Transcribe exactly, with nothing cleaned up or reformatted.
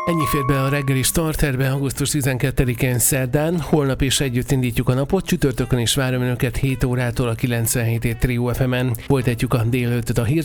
Ennyi fér be a reggeli starterbe augusztus tizenkettedikén szerdán, holnap is együtt indítjuk a napot, csütörtökön is várom önöket hét órától a kilencvenhét Trio ef emen. Folytatjuk a délelőttöt a hír